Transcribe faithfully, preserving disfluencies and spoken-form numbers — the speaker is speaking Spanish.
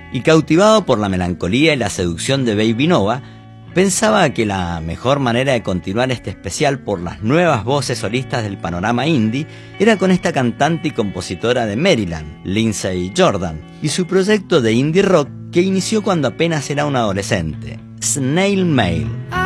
y cautivado por la melancolía y la seducción de Baby Nova, pensaba que la mejor manera de continuar este especial por las nuevas voces solistas del panorama indie era con esta cantante y compositora de Maryland, Lindsay Jordan, y su proyecto de indie rock que inició cuando apenas era un adolescente, Snail Mail.